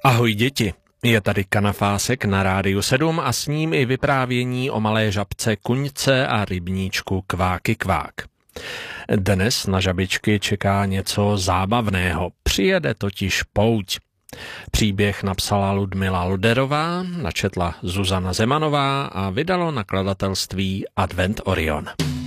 Ahoj děti, je tady Kanafásek na Rádiu 7 a s ním i vyprávění o malé žabce Kuňce a rybníčku Kváky kvák. Dnes na žabičky čeká něco zábavného, přijede totiž pouť. Příběh napsala Ludmila Loderová, načetla Zuzana Zemanová a vydalo nakladatelství Advent Orion.